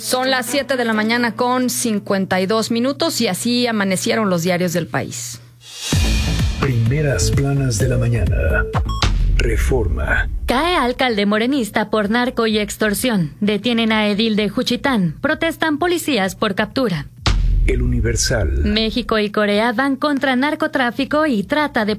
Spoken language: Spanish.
Son las 7 de la mañana con 52 minutos y así amanecieron los diarios del país. Primeras planas de la mañana. Reforma. Cae alcalde morenista por narco y extorsión. Detienen a edil de Juchitán. Protestan policías por captura. El Universal. México y Corea van contra narcotráfico y trata de